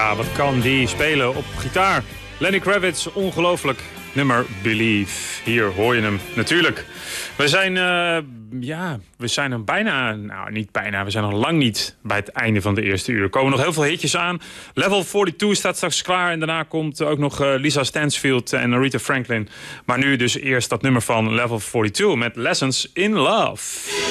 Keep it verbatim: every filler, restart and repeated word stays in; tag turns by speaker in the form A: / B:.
A: Ja, wat kan die spelen op gitaar? Lenny Kravitz, ongelooflijk. Nummer Believe. Hier hoor je hem natuurlijk. We zijn, uh, ja, we zijn er bijna, nou niet bijna, we zijn nog lang niet bij het einde van de eerste uur. Er komen nog heel veel hitjes aan. Level tweeënveertig staat straks klaar en daarna komt ook nog uh, Lisa Stansfield en Aretha Franklin. Maar nu dus eerst dat nummer van Level tweeënveertig met Lessons in Love.